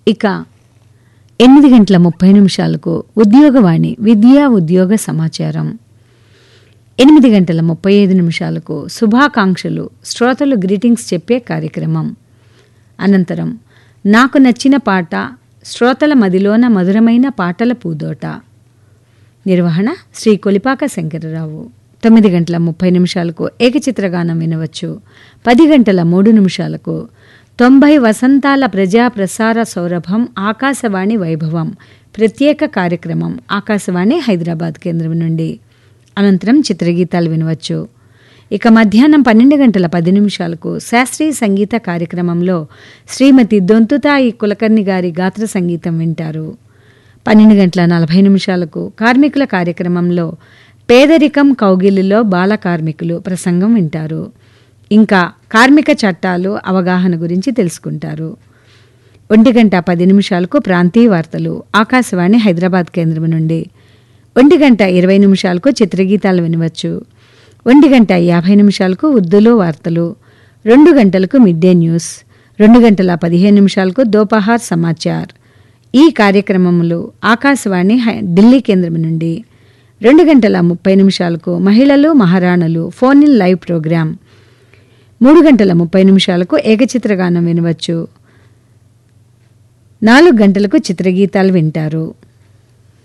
ఇక 8:30 ఉద్యోగవాణి విద్యా ఉద్యోగ సమాచారం. 8:35 శుభాకాంక్షలు శ్రోతలు గ్రీటింగ్స్ చెప్పే కార్యక్రమం. అనంతరం నాకు నచ్చిన పాట శ్రోతల మదిలోన మధురమైన పాటల పూదోట. నిర్వహణ శ్రీ కొలిపాక శంకరరావు. 9:30 ఏకచిత్రగానం వినవచ్చు. 10:03 90 వసంతాల ప్రజా ప్రసార సౌరభం ఆకాశవాణి వైభవం ప్రత్యేక కార్యక్రమం ఆకాశవాణి హైదరాబాద్ కేంద్రం నుండి. అనంతరం చిత్రగీతాలు వినవచ్చు. ఇక మధ్యాహ్నం 12:10 శాస్త్రీయ సంగీత కార్యక్రమంలో శ్రీమతి దొంతుతాయి కులకర్ణి గారి గాత్ర సంగీతం వింటారు. 12:40 కార్మికుల కార్యక్రమంలో పేదరికం కౌగిలిలో బాల కార్మికులు ప్రసంగం వింటారు. ఇంకా కార్మిక చట్టాలు అవగాహన గురించి తెలుసుకుంటారు. 1:10 ప్రాంతీయ వార్తలు ఆకాశవాణి హైదరాబాద్ కేంద్రం నుండి. 1:20 చిత్రగీతాలు వినవచ్చు. 1:50 ఉర్దూలో వార్తలు. 2 గంటలకు మిడ్ డే న్యూస్. 2:15 దోపహార్ సమాచార్. ఈ కార్యక్రమములు ఆకాశవాణి ఢిల్లీ కేంద్రం నుండి. 2:30 మహిళలు మహారాణులు ఫోన్ ఇన్ లైవ్ ప్రోగ్రాం. 3:30 ఏకచిత్రగానం వినవచ్చు. 4 గంటలకు చిత్రగీతాలు వింటారు.